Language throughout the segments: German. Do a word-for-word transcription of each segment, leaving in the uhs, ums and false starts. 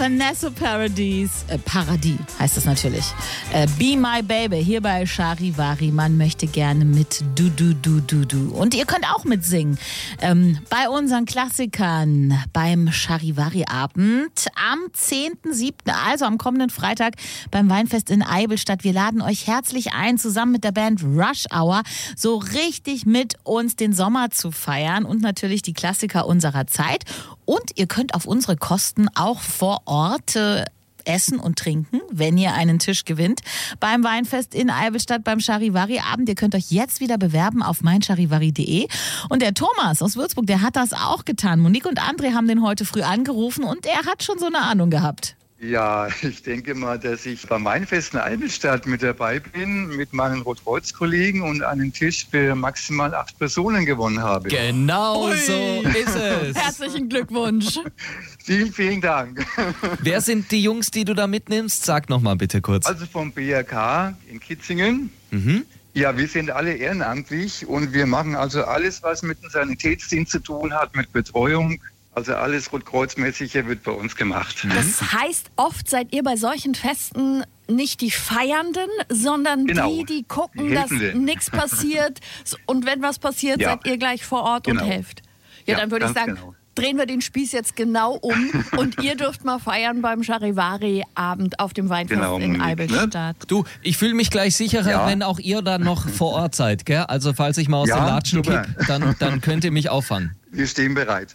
Vanessa Paradis, äh, Paradis heißt es natürlich. Äh, Be My Baby, hier bei Charivari. Man möchte gerne mit Du, Du, Du, Du, Du. Und ihr könnt auch mitsingen. Ähm, bei unseren Klassikern beim Charivari-Abend am zehnten siebten, also am kommenden Freitag beim Weinfest in Eibelstadt. Wir laden euch herzlich ein, zusammen mit der Band Rush Hour so richtig mit uns den Sommer zu feiern und natürlich die Klassiker unserer Zeit. Und ihr könnt auf unsere Kosten auch vor Ort äh, essen und trinken, wenn ihr einen Tisch gewinnt. Beim Weinfest in Eibelstadt, beim Charivari-Abend. Ihr könnt euch jetzt wieder bewerben auf mein charivari punkt de. Und der Thomas aus Würzburg, der hat das auch getan. Monique und André haben den heute früh angerufen und er hat schon so eine Ahnung gehabt. Ja, ich denke mal, dass ich beim Weinfest in Eibelstadt mit dabei bin, mit meinen Rotkreuz-Kollegen und einen Tisch für maximal acht Personen gewonnen habe. Genau Ui. so ist es. Herzlichen Glückwunsch. Vielen, vielen Dank. Wer sind die Jungs, die du da mitnimmst? Sag noch mal bitte kurz. Also vom B R K in Kitzingen. Mhm. Ja, wir sind alle ehrenamtlich und wir machen also alles, was mit dem Sanitätsdienst zu tun hat, mit Betreuung. Also alles Rotkreuzmäßige wird bei uns gemacht. Das heißt, oft seid ihr bei solchen Festen nicht die Feiernden, sondern genau. die, die gucken, die dass nichts passiert. Und wenn was passiert, ja. seid ihr gleich vor Ort genau. und helft. Ja, ja, dann würde ich sagen, genau. drehen wir den Spieß jetzt genau um und ihr dürft mal feiern beim Charivari-Abend auf dem Weinfest genau, in Eibelstadt. Ne? Du, ich fühle mich gleich sicherer, ja. wenn auch ihr dann noch vor Ort seid, gell? Also falls ich mal aus ja, den Latschen kipp, dann, dann könnt ihr mich auffangen. Wir stehen bereit.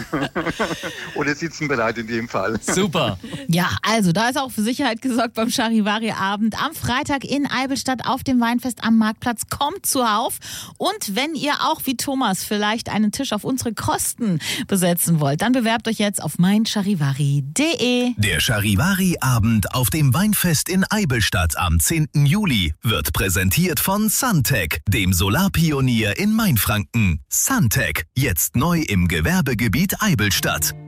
Oder sitzen bereit in dem Fall. Super. Ja, also da ist auch für Sicherheit gesorgt beim Charivari-Abend am Freitag in Eibelstadt auf dem Weinfest am Marktplatz. Kommt zuhauf. Und wenn ihr auch wie Thomas vielleicht einen Tisch auf unsere Kosten besetzen wollt, dann bewerbt euch jetzt auf mein charivari punkt de. Der Charivari-Abend auf dem Weinfest in Eibelstadt am zehnten Juli wird präsentiert von Suntech, dem Solarpionier in Mainfranken. Suntech, jetzt neu im Gewerbegebiet Eibelstadt.